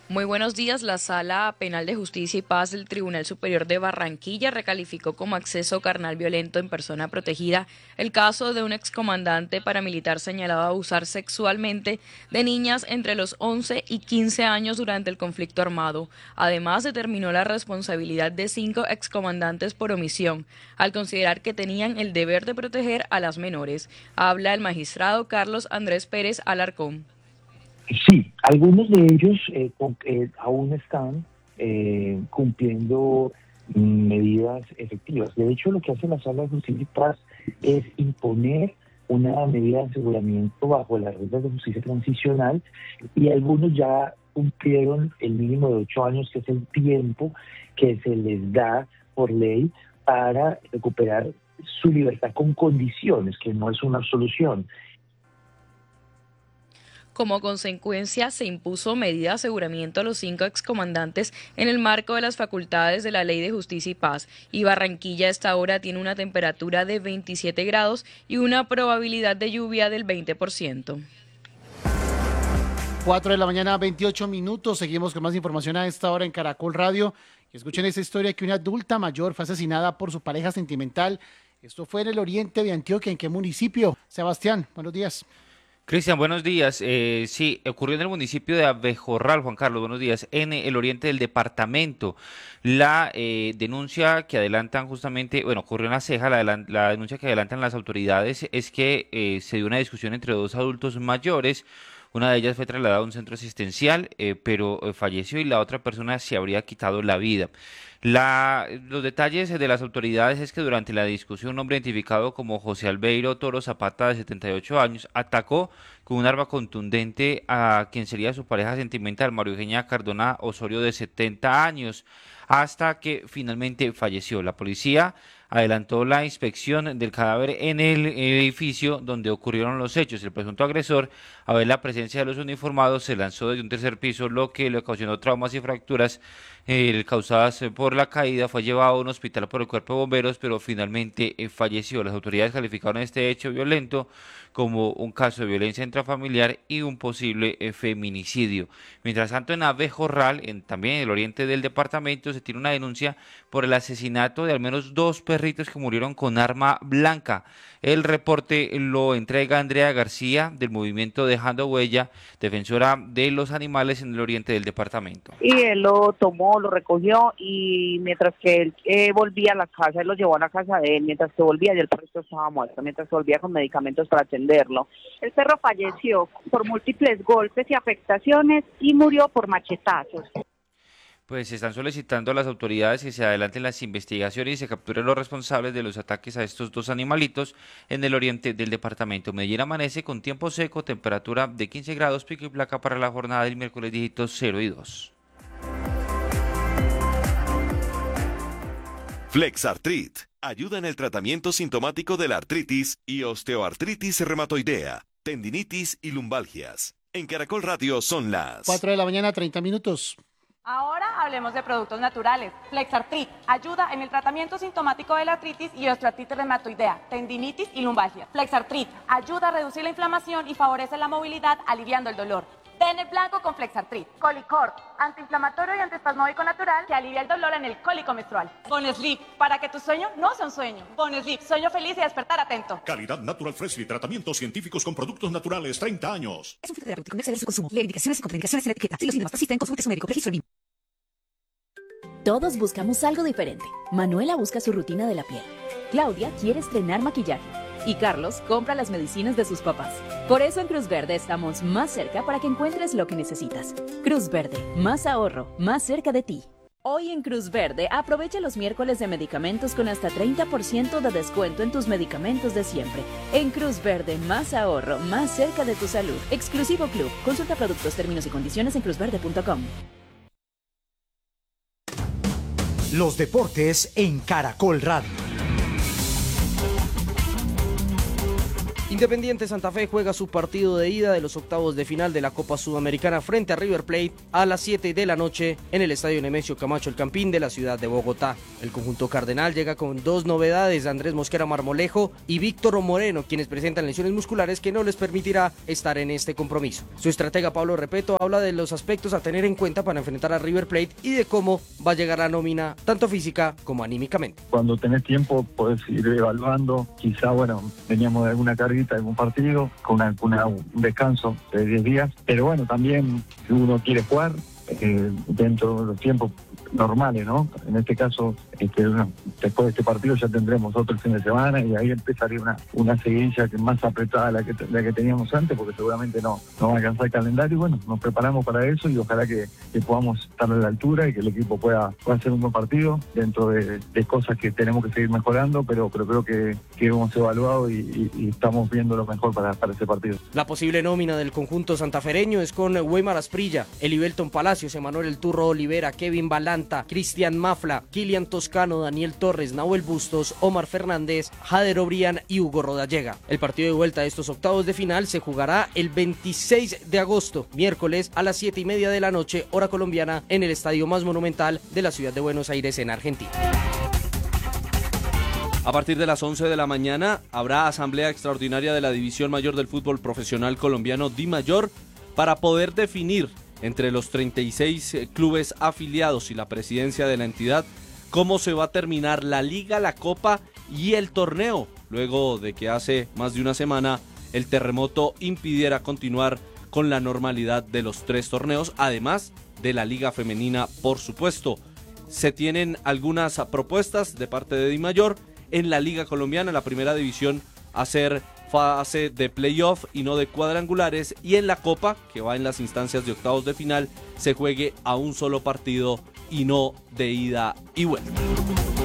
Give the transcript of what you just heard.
Muy buenos días. La Sala Penal de Justicia y Paz del Tribunal Superior de Barranquilla recalificó como acceso carnal violento en persona protegida el caso de un excomandante paramilitar señalado de abusar sexualmente de niñas entre los 11 y 15 años durante el conflicto armado. Además, determinó la responsabilidad de 5 excomandantes por omisión, al considerar que tenían el deber de proteger a las menores. Habla el magistrado Carlos Andrés Pérez Alarcón. Sí, algunos de ellos aún están cumpliendo medidas efectivas. De hecho, lo que hace la Sala de Justicia y Paz es imponer una medida de aseguramiento bajo las reglas de justicia transicional y algunos ya cumplieron el mínimo de 8 años, que es el tiempo que se les da por ley para recuperar su libertad con condiciones, que no es una absolución. Como consecuencia, se impuso medida de aseguramiento a los 5 excomandantes en el marco de las facultades de la Ley de Justicia y Paz, y Barranquilla a esta hora tiene una temperatura de 27 grados y una probabilidad de lluvia del 20%. 4 de la mañana, 28 minutos. Seguimos con más información a esta hora en Caracol Radio. Y escuchen esta historia que una adulta mayor fue asesinada por su pareja sentimental. Esto fue en el oriente de Antioquia. ¿En qué municipio? Sebastián, buenos días. Cristian, buenos días. Sí, ocurrió en el municipio de Abejorral, Juan Carlos, buenos días, en el oriente del departamento. La denuncia que adelantan justamente, bueno, ocurrió en La Ceja, la denuncia que adelantan las autoridades es que se dio una discusión entre dos adultos mayores. Una de ellas fue trasladada a un centro asistencial, pero falleció y la otra persona se habría quitado la vida. Los detalles de las autoridades es que durante la discusión un hombre identificado como José Albeiro Toro Zapata, de 78 años, atacó con un arma contundente a quien sería su pareja sentimental, María Eugenia Cardona Osorio, de 70 años, hasta que finalmente falleció. La policía adelantó la inspección del cadáver en el edificio donde ocurrieron los hechos. El presunto agresor, a ver la presencia de los uniformados, se lanzó desde un tercer piso, lo que le ocasionó traumas y fracturas causadas por la caída. Fue llevado a un hospital por el cuerpo de bomberos, pero finalmente falleció. Las autoridades calificaron este hecho violento como un caso de violencia intrafamiliar y un posible feminicidio. Mientras tanto, en Abejorral, también en el oriente del departamento, se tiene una denuncia por el asesinato de al menos 2 perritos que murieron con arma blanca. El reporte lo entrega Andrea García, del movimiento Dejando Huella, defensora de los animales en el oriente del departamento. Y él lo tomó, lo recogió, y mientras que él volvía a la casa, él lo llevó a la casa de él. Mientras que volvía, ya el perro estaba muerto, mientras que volvía con medicamentos para atenderlo. El perro falleció por múltiples golpes y afectaciones y murió por machetazos. Pues se están solicitando a las autoridades que se adelanten las investigaciones y se capturen los responsables de los ataques a estos 2 animalitos en el oriente del departamento. Medellín amanece con tiempo seco, temperatura de 15 grados, pico y placa para la jornada del miércoles, dígitos 0 y 2. Flexartrit ayuda en el tratamiento sintomático de la artritis y osteoartritis reumatoidea, tendinitis y lumbalgias. En Caracol Radio son las 4 de la mañana, 30 minutos. Ahora hablemos de productos naturales. Flexartrit ayuda en el tratamiento sintomático de la artritis y osteoartritis reumatoidea, tendinitis y lumbalgia. Flexartrit ayuda a reducir la inflamación y favorece la movilidad, aliviando el dolor. Ten el blanco con Flexartrit. Colicor, antiinflamatorio y antiespasmódico natural que alivia el dolor en el cólico menstrual. Boneslip, para que tu sueño no sea un sueño. Boneslip, sueño feliz y despertar atento. Calidad Natural Freshly, tratamientos científicos con productos naturales, 30 años. Es un filtro terapéutico, no exceder su consumo. Lee indicaciones y contraindicaciones en la etiqueta. Si los síntomas persisten, consulte a su médico. Registro BIM. Todos buscamos algo diferente. Manuela busca su rutina de la piel. Claudia quiere estrenar maquillaje. Y Carlos compra las medicinas de sus papás. Por eso en Cruz Verde estamos más cerca para que encuentres lo que necesitas. Cruz Verde, más ahorro, más cerca de ti. Hoy en Cruz Verde aprovecha los miércoles de medicamentos con hasta 30% de descuento en tus medicamentos de siempre. En Cruz Verde, más ahorro, más cerca de tu salud. Exclusivo Club. Consulta productos, términos y condiciones en cruzverde.com. Los deportes en Caracol Radio. Independiente Santa Fe juega su partido de ida de los octavos de final de la Copa Sudamericana frente a River Plate a las 7 de la noche en el Estadio Nemesio Camacho El Campín de la ciudad de Bogotá. El conjunto cardenal llega con 2 novedades, Andrés Mosquera Marmolejo y Víctor Moreno, quienes presentan lesiones musculares que no les permitirá estar en este compromiso. Su estratega Pablo Repeto habla de los aspectos a tener en cuenta para enfrentar a River Plate y de cómo va a llegar la nómina, tanto física como anímicamente. Cuando tenés tiempo podés ir evaluando, quizá, veníamos de alguna carga de algún partido, con un descanso de 10 días, pero bueno, también si uno quiere jugar dentro de los tiempos normales, ¿no? En este caso, después de este partido ya tendremos otro fin de semana y ahí empezaría una seguidilla que más apretada la que teníamos antes, porque seguramente no va a alcanzar el calendario. Y bueno, nos preparamos para eso y ojalá que podamos estar a la altura y que el equipo pueda hacer un buen partido dentro de cosas que tenemos que seguir mejorando, pero creo que hemos evaluado y estamos viendo lo mejor para ese partido. La posible nómina del conjunto santafereño es con Weimar Asprilla, Elibelton Palacios, Emanuel El Turro Olivera, Kevin Balanta, Cristian Mafla, Kilian Toscano, Daniel Torres, Nahuel Bustos, Omar Fernández, Jader Obrián y Hugo Rodallega. El partido de vuelta de estos octavos de final se jugará el 26 de agosto, miércoles a las 7:30 de la noche, hora colombiana, en el estadio más monumental de la ciudad de Buenos Aires, en Argentina. A partir de las 11 de la mañana habrá asamblea extraordinaria de la División Mayor del Fútbol Profesional Colombiano, DIMAYOR, para poder definir entre los 36 clubes afiliados y la presidencia de la entidad cómo se va a terminar la liga, la copa y el torneo, luego de que hace más de una semana el terremoto impidiera continuar con la normalidad de los 3 torneos, además de la liga femenina, por supuesto. Se tienen algunas propuestas de parte de DIMAYOR en la liga colombiana, la primera división, hacer fase de playoff y no de cuadrangulares, y en la Copa, que va en las instancias de octavos de final, se juegue a un solo partido y no de ida y vuelta.